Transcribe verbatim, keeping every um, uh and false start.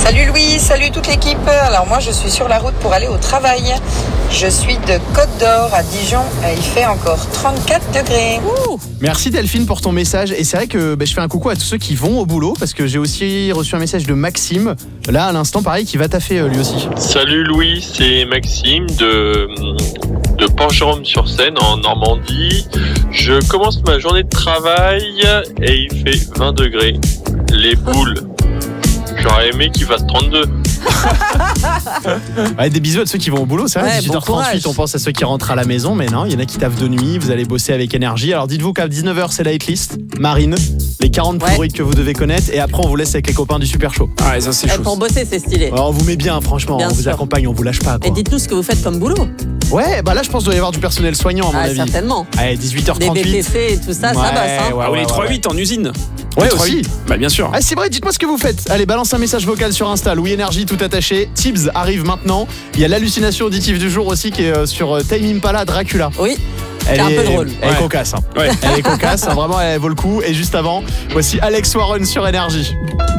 Salut Louis, salut toute l'équipe. Alors moi je suis sur la route pour aller au travail. Je suis de Côte d'Or à Dijon et il fait encore trente-quatre degrés. Ouh. Merci Delphine pour ton message. Et c'est vrai que bah, je fais un coucou à tous ceux qui vont au boulot parce que j'ai aussi reçu un message de Maxime, là à l'instant pareil, qui va taffer euh, lui aussi. Salut Louis, c'est Maxime de, de Port-Jérôme-sur-Seine en Normandie. Je commence ma journée de travail et il fait vingt degrés. Les boules. J'aurais aimé qu'il fasse trente-deux. Ouais, des bisous à ceux qui vont au boulot, c'est vrai. Ouais, dix-huit heures trente-huit, bon on pense à ceux qui rentrent à la maison, mais non, il y en a qui taffent de nuit, vous allez bosser avec énergie. Alors dites-vous qu'à dix-neuf heures, c'est la hitlist. Marine, les quarante Ouais. pourrites que vous devez connaître, et après on vous laisse avec les copains du Super Show. Ah, ouais, ça c'est Eh, chaud. pour bosser, c'est stylé. Alors, on vous met bien, franchement, Bien on vous sûr. accompagne, on vous lâche pas. Quoi. Et dites-nous ce que vous faites comme boulot. Ouais, bah là je pense qu'il doit y avoir du personnel soignant à mon Ah, avis. certainement. Allez, dix-huit heures Des B trente-huit. T C et tout ça, ça bosse. Hein. ouais, Ah, ou ouais, les ouais, trois ouais. huit en usine. Ouais, Les trois aussi. huit. Bah bien sûr. Ah c'est vrai, dites-moi ce que vous faites. Allez, balance un message vocal sur Insta, Louis Énergie tout attaché. Tibbs arrive maintenant. Il y a l'hallucination auditive du jour aussi qui est euh, sur euh, Time Impala Dracula. Oui. Elle C'est un est, peu drôle. Elle est Ouais. cocasse. Hein. Ouais. Elle est cocasse, hein, vraiment elle vaut le coup. Et juste avant, voici Alex Warren sur Énergie.